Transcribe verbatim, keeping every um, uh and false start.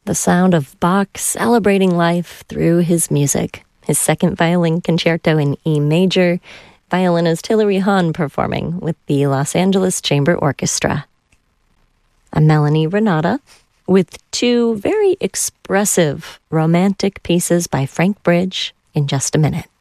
the sound of Bach celebrating life through his music. His second violin concerto in E major, violinist Hilary Hahn performing with the Los Angeles Chamber Orchestra. I'm Melanie Renata with two very expressive romantic pieces by Frank Bridge in just a minute.